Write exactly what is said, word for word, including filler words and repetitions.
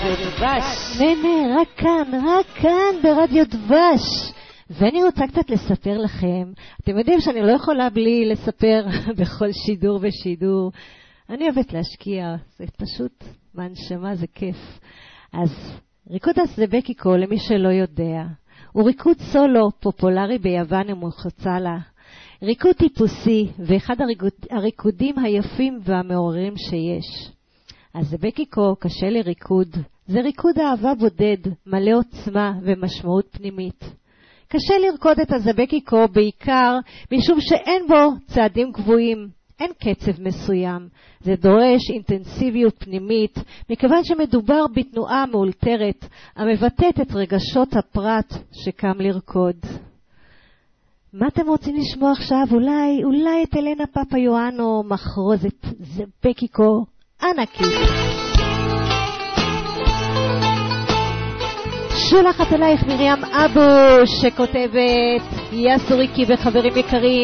דבש. נהנה, רק כאן, רק כאן ברדיו דבש. ואני רוצה קצת לספר לכם. אתם יודעים שאני לא יכולה בלי לספר בכל שידור ושידור. אני אוהבת להשקיע, זה פשוט מהנשמה, זה כיף. אז ריקוד הסדבקיקו, למי שלא יודע, הוא ריקוד סולו פופולרי ביוון ומחוצה. ריקוד טיפוסי ואחד הריקוד, הריקודים היפים והמעוררים שיש. הסדבקיקו קשה לריקוד. זה ריקוד אהבה בודד, מלא עוצמה ומשמעות פנימית. קשה לרקוד את הסדבקיקו בעיקר משום שאין בו צעדים קבועים, אין קצב מסוים. זה דורש אינטנסיביות פנימית, מכיוון שמדובר בתנועה מאולתרת, המבטאת את רגשות הפרט שקם לרקוד. מה אתם רוצים לשמוע עכשיו? אולי, אולי את אלנה פאפה יואנו מחרוזת סדבקיקו ענקית. שולחת אלייך מרים אבו שכותבת, יא סוריקי וחברים יקרים,